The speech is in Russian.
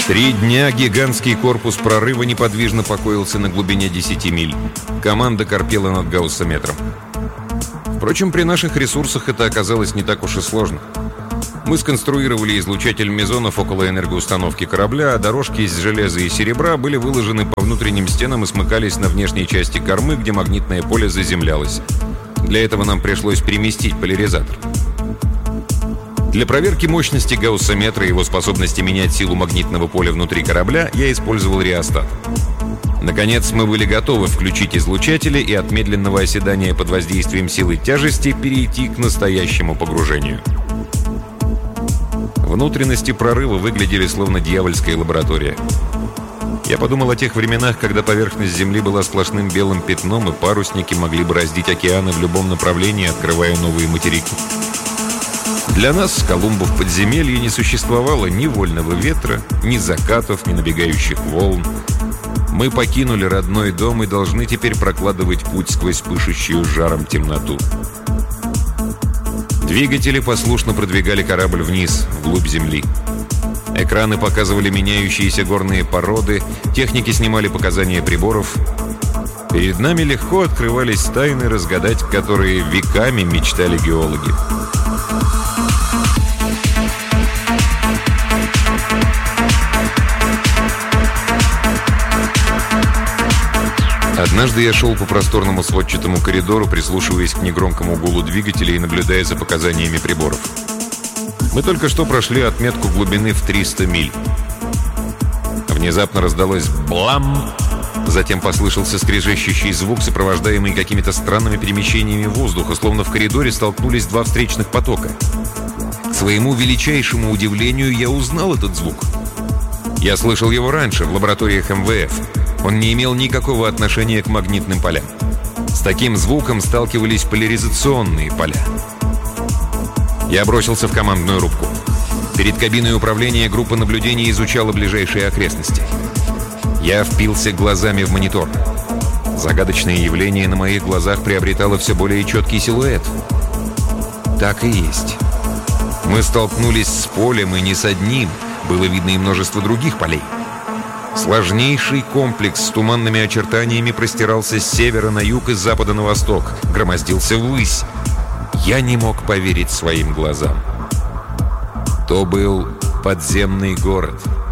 3 дня гигантский корпус прорыва неподвижно покоился на глубине 10 миль. Команда корпела над гауссометром. Впрочем, при наших ресурсах это оказалось не так уж и сложно. Мы сконструировали излучатель мезонов около энергоустановки корабля, а дорожки из железа и серебра были выложены по внутренним стенам и смыкались на внешней части кормы, где магнитное поле заземлялось. Для этого нам пришлось переместить поляризатор. Для проверки мощности гауссометра и его способности менять силу магнитного поля внутри корабля я использовал реостат. Наконец, мы были готовы включить излучатели и от медленного оседания под воздействием силы тяжести перейти к настоящему погружению. Внутренности прорыва выглядели словно дьявольская лаборатория. Я подумал о тех временах, когда поверхность Земли была сплошным белым пятном, и парусники могли бы раздеть океаны в любом направлении, открывая новые материки. Для нас, Колумбу, в подземелье не существовало ни вольного ветра, ни закатов, ни набегающих волн. Мы покинули родной дом и должны теперь прокладывать путь сквозь пышущую жаром темноту. Двигатели послушно продвигали корабль вниз, вглубь земли. Экраны показывали меняющиеся горные породы, техники снимали показания приборов. Перед нами легко открывались тайны, разгадать которые веками мечтали геологи. Однажды я шел по просторному сводчатому коридору, прислушиваясь к негромкому гулу двигателя и наблюдая за показаниями приборов. Мы только что прошли отметку глубины в 300 миль. Внезапно раздалось «блам!», затем послышался скрежещущий звук, сопровождаемый какими-то странными перемещениями воздуха, словно в коридоре столкнулись 2 встречных потока. К своему величайшему удивлению я узнал этот звук. Я слышал его раньше, в лабораториях МВФ. Он не имел никакого отношения к магнитным полям. С таким звуком сталкивались поляризационные поля. Я бросился в командную рубку. Перед кабиной управления группа наблюдения изучала ближайшие окрестности. Я впился глазами в монитор. Загадочное явление на моих глазах приобретало все более четкий силуэт. Так и есть. Мы столкнулись с полем, и не с одним. Было видно и множество других полей. Сложнейший комплекс с туманными очертаниями простирался с севера на юг и с запада на восток, громоздился ввысь. Я не мог поверить своим глазам. То был подземный город.